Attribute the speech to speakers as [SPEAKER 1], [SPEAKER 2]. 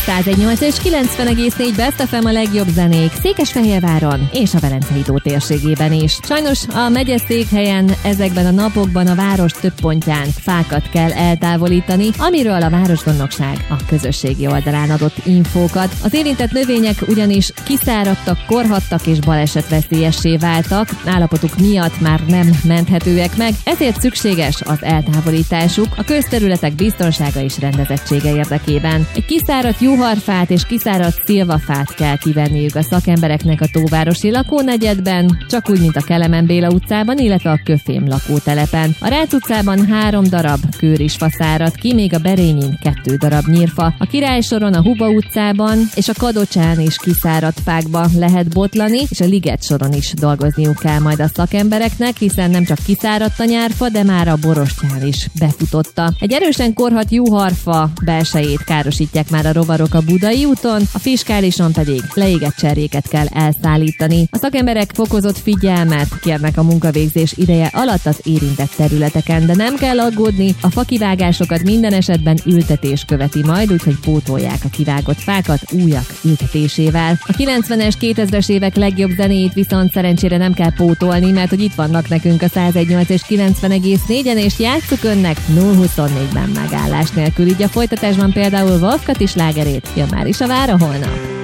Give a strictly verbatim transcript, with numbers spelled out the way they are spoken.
[SPEAKER 1] száz egy nyolc és kilencven egész négy Best ef em a legjobb zenék Székesfehérváron és a Velencei-tó térségében is. Sajnos a megyeszékhelyen ezekben a napokban a város több pontján fákat kell eltávolítani, amiről a Városgondnokság a közösségi oldalán adott infókat. Az érintett növények ugyanis kiszáradtak, korhattak és balesetveszélyessé váltak, állapotuk miatt már nem menthetőek meg, ezért szükséges az eltávolításuk a közterületek biztonsága és rendezettsége érdekében. Egy kiszáradt juharfát és kiszáradt szilvafát kell kivenniük a szakembereknek a Tóvárosi lakónegyedben, csak úgy, mint a Kelemen Béla utcában, illetve a Köfém lakótelepen. A Rácz utcában három darab kőrisfa száradt ki, még a Berényin kettő darab nyírfa. A Királysoron, a Huba utcában és a Kadocsán is kiszáradt fákba lehet botlani, és a Liget soron is dolgozniuk kell majd a szakembereknek, hiszen nem csak kiszáradt a nyárfa, de már a borostyán is befutotta. Egy erősen korhadt juharfa belsejét károsítják már a rovarok a Budai úton, a Fiskálison pedig leégett cserjéket kell elszállítani. A szakemberek fokozott figyelmet kérnek a munkavégzés ideje alatt az érintett területeken, de nem kell aggódni, a fakivágásokat minden esetben ültetés követi majd, úgyhogy pótolják a kivágott fákat újak ültetésével. A kilencvenes, kétezres évek legjobb zenéjét viszont szerencsére nem kell pótolni, mert hogy itt vannak nekünk a száz egy nyolc és kilencven egész négyen, és játsszuk önnek nulla huszonnégyben megállás nélkül. Így a folytatásban például Wolfgat is slágerét, jön már is a vára holnap.